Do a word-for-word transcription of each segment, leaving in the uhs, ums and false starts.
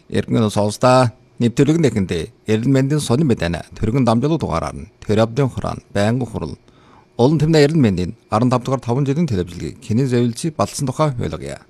Иргэн сонсдаа нэвтрүүлэг нэгэндээ эрдэнэ мэндийн сонин мэдэнэ төргөн дамжуулах дугаараар нь төр авдын хураан байнгын хурал олон тэмнэ эрдэнэ мэндийн арван тав дугаар таван жилийн төлөвлөгийг хинэн зөвлөж батлсан тухай ойлгоё.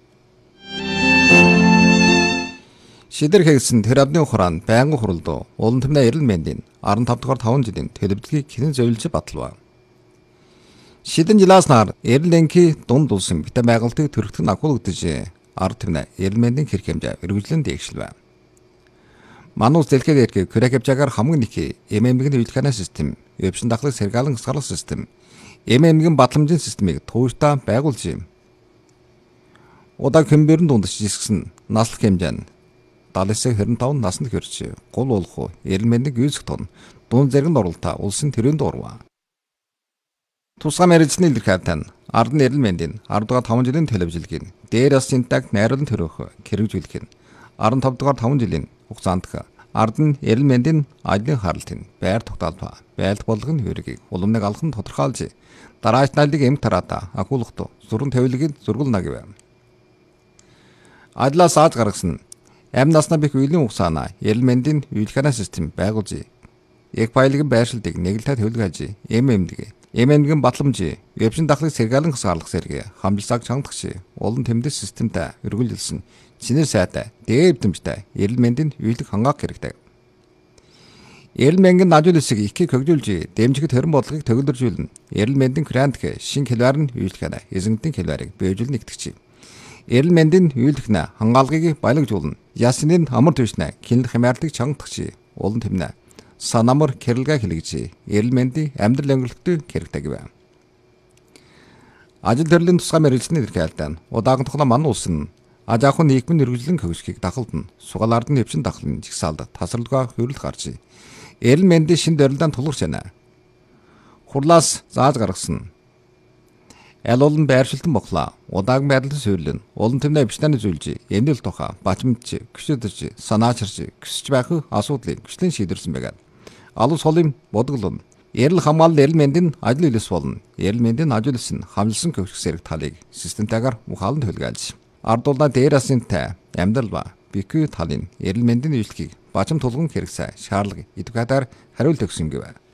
Шидэр хийсэн төр авдын хураан байнгын хуралд олон тэмнэ эрдэнэ мэндийн арван тав дугаар таван жилийн төлөвлөгийг хинэн зөвлөж батлав. Шидэн жилаас нар эрдэнэний дунд улсын битэн байгуулалтыг төрөгдөх нь агуулгадж ард тэмнэ эрдэнэ мэндийн хэрэг хэмжээ эргүүлэн дээгшилвэ. Манус дэлхийд эрхийг күрэхвчагаар хамгийн их эмэмгийн үйлчлэхний систем, өвчин дахлах сэргаалan хасгаалах систем, эмэмгийн батламжийн системийг тууштай байгуулж юм. Удааг хэмбэрэн дундч жисгсэн наслах хэмжээ нь далайсаа хэрэв таван насанд хүрч гол уулах эрдэнэ мэндийг үүсгэх тун дунд зэрэг оролтоо улсын төрөнд урва. Тусгай мэргэжлийн илэрхийлэлт ард нь эрдэнэ мэндийн арван дугаар таван жилийн төлөвлөгийг дээрээс синтаг найруулан төрөх хэрэгжүүлэх нь арван тав дугаар таван жилийн хугацаанд ард нь эрдэнэ мэндийн ажлын харалтын байр тогтоолт байлт болгоны хөрөгийг уламныг алхан тодорхойлж дараач найлыг эм тараата агуулгад зургийн тавилгыг зургуулна гэв. Ажлаас ааж гаргасан амь наснаа бих үеийн хугацаана эрдэнэ мэндийн үйлчлэхний систем байгуулж яг баялагын байршилтыг нэглэлтэй тавилгаж эм эмдэг эмэмгийн батламж өвчин дахлах сэргаалan хасгаалах сэргээ хамжилсаг чангадагч олон тэмдэг системтэй эргүүлсэн чинэр сайтай дээвдэмжтэй эрдэнэ мэндийн үйлчлэг хангаах хэрэгтэй. Эрдэнэ мэндийн ажил хэсэг ихийг хөгжүүлж дэмжихэд хэрэн бодлогыг төгөлдржүүлнэ. Эрдэнэ мэндийн грантк шин хэлбэр нь үйлчлэхэнэ эзэнтийн хэлбэрийг бийжүүлнэ нэгтгэж. Эрдэнэ мэндийн үйлчлэхнэ хангаалгыг баялагжуулна. Ясны амар түвшнэ кинэлэх хямаарлыг чангадагч олон тэмнэ санамар кэрэлгэ хэлгэж эрдэнэ мэндийн амьдрал өнгөлөлтөд хэрэгтэй гэв. Ажил төрлийн тусгай мэргэжлийн илэрхийлэлт удаагийн тухлаа ман улсын аж ахуйн нийгмийн хэрэгжлэн хөгжихийг дахалдан сугаал ардын өвчин дахлын жигсаалд тасралгаа хөрөлт гарч эрдэнэ мэндийн шин дөрөлдөнд тулгарч байна. Хурлаас зааж гаргасан аль олон байршилтан боглоо удаагийн байрлалын суйрлын олон тэмнэ бичнэний зүйлж эмнэл тухай бачимч гүшүүдэрч санаачарч гүсэж байх асуудлыг гүшлийн шийдэрсэн байгаа. Алуу солим бодглон эрэл хамгаалал эрдэнэ мэндийн ажил үйлс болно. Эрдэнэ мэндийн ажил үйлс нь хамжилсан хөгжих зэрэг талыг системтэйгээр ухаалан төлгөөлж ардуулна дээрасынтай амьдрал ба бикүү талын эрдэнэ мэндийн үйлчлэгийг бачим тулгын хэрэгсай шаардлага эдвокатаар хариулт өгсөн гэв.